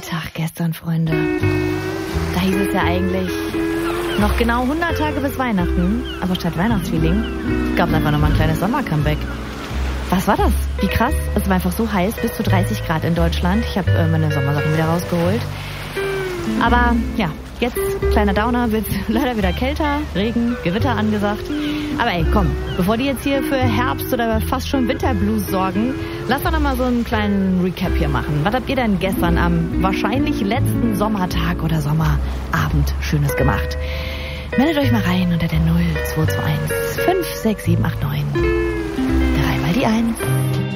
Tag gestern, Freunde. Da hieß es ja eigentlich noch genau 100 Tage bis Weihnachten. Aber statt Weihnachtsfeeling gab es einfach nochmal ein kleines Sommercomeback. Was war das? Wie krass. Es war einfach so heiß, bis zu 30 Grad in Deutschland. Ich habe meine Sommersachen wieder rausgeholt. Aber ja, jetzt, kleiner Downer, wird leider wieder kälter, Regen, Gewitter angesagt. Aber ey, komm, bevor die jetzt hier für Herbst oder fast schon Winterblues sorgen, lass doch noch mal so einen kleinen Recap hier machen. Was habt ihr denn gestern am wahrscheinlich letzten Sommertag oder Sommerabend Schönes gemacht? Meldet euch mal rein unter der 0221 56789. Dreimal die 1.